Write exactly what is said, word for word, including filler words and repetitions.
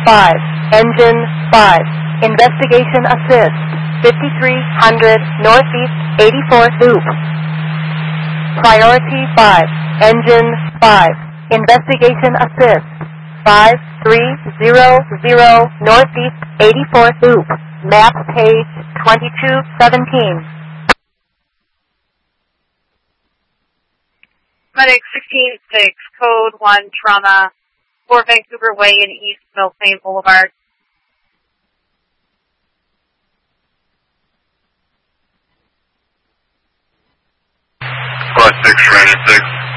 five. Engine five. Investigation assist. fifty-three hundred Northeast eighty-fourth Loop. Priority five. Engine five. Investigation assist. five three zero zero Northeast eighty-fourth Loop. Map page twenty-two seventeen. Medic sixteen six, code one trauma, for Vancouver Way and East Milplain Boulevard. Five six, Ranger six.